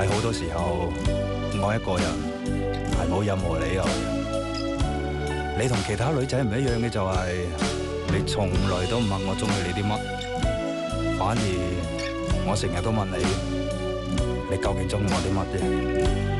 喺好多時候，愛一個人係冇任何理由嘅。你同其他女仔唔一樣嘅就係，你從來都唔問我中意你啲乜，反而我成日都問你，你究竟中意我啲乜嘢？